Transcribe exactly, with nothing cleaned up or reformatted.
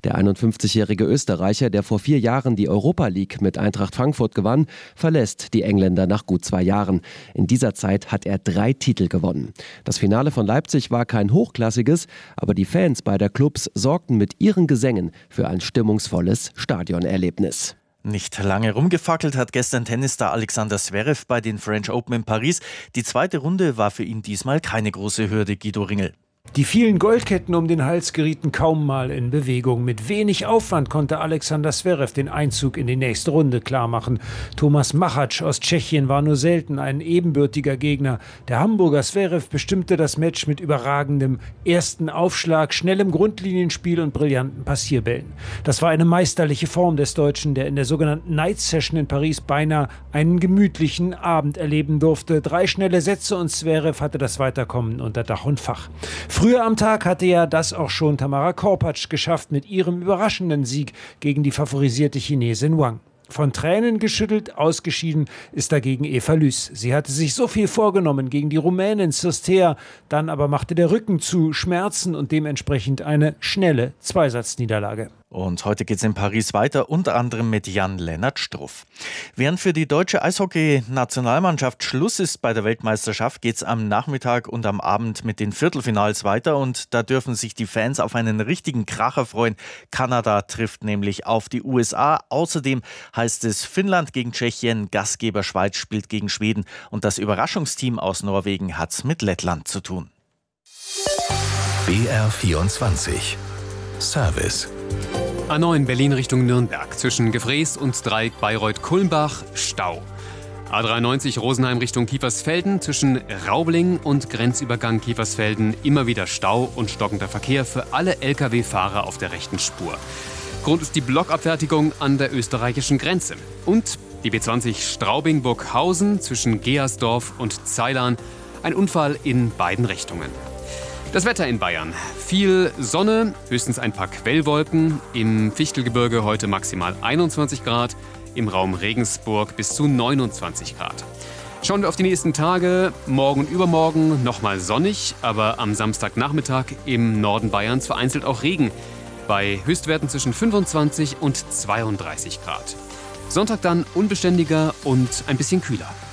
Der einundfünfzigjährige Österreicher, der vor vier Jahren die Europa League mit Eintracht Frankfurt gewann, verlässt die Engländer nach gut zwei Jahren. In dieser Zeit hat er drei Titel gewonnen. Das Finale von Leipzig war kein hochklassiges, aber die Fans beider Clubs sorgten mit ihren Gesängen für ein stimmungsvolles Stadionerlebnis. Nicht lange rumgefackelt hat gestern Tennisstar Alexander Zverev bei den French Open in Paris. Die zweite Runde war für ihn diesmal keine große Hürde, Guido Ringel. Die vielen Goldketten um den Hals gerieten kaum mal in Bewegung. Mit wenig Aufwand konnte Alexander Zverev den Einzug in die nächste Runde klarmachen. Thomas Machac aus Tschechien war nur selten ein ebenbürtiger Gegner. Der Hamburger Zverev bestimmte das Match mit überragendem ersten Aufschlag, schnellem Grundlinienspiel und brillanten Passierbällen. Das war eine meisterliche Form des Deutschen, der in der sogenannten Night Session in Paris beinahe einen gemütlichen Abend erleben durfte. Drei schnelle Sätze und Zverev hatte das Weiterkommen unter Dach und Fach. Früher am Tag hatte ja das auch schon Tamara Korpatsch geschafft mit ihrem überraschenden Sieg gegen die favorisierte Chinesin Wang. Von Tränen geschüttelt, ausgeschieden ist dagegen Eva Lüß. Sie hatte sich so viel vorgenommen gegen die Rumänin Cirstea, dann aber machte der Rücken zu, Schmerzen und dementsprechend eine schnelle Zweisatzniederlage. Und heute geht es in Paris weiter, unter anderem mit Jan-Lennart Struff. Während für die deutsche Eishockey-Nationalmannschaft Schluss ist bei der Weltmeisterschaft, geht es am Nachmittag und am Abend mit den Viertelfinals weiter. Und da dürfen sich die Fans auf einen richtigen Kracher freuen. Kanada trifft nämlich auf die U S A. Außerdem heißt es Finnland gegen Tschechien, Gastgeber Schweiz spielt gegen Schweden. Und das Überraschungsteam aus Norwegen hat es mit Lettland zu tun. B R vierundzwanzig Service. A neun Berlin Richtung Nürnberg. Zwischen Gefrees und Dreieck Bayreuth-Kulmbach Stau. A dreiundneunzig Rosenheim Richtung Kiefersfelden. Zwischen Raubling und Grenzübergang Kiefersfelden immer wieder Stau und stockender Verkehr für alle L K W-Fahrer auf der rechten Spur. Grund ist die Blockabfertigung an der österreichischen Grenze. Und die B zwanzig Straubing-Burghausen zwischen Geersdorf und Zeilan. Ein Unfall in beiden Richtungen. Das Wetter in Bayern. Viel Sonne, höchstens ein paar Quellwolken. Im Fichtelgebirge heute maximal einundzwanzig Grad. Im Raum Regensburg bis zu neunundzwanzig Grad. Schauen wir auf die nächsten Tage. Morgen und übermorgen nochmal sonnig, aber am Samstagnachmittag im Norden Bayerns vereinzelt auch Regen. Bei Höchstwerten zwischen fünfundzwanzig und zweiunddreißig Grad. Sonntag dann unbeständiger und ein bisschen kühler.